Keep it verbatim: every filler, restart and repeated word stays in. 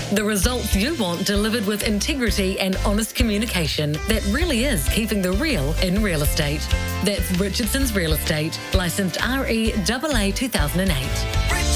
The results you want delivered with integrity and honest communication that really is keeping the real in real estate. That's Richardson's Real Estate, licensed R E A A two thousand eight.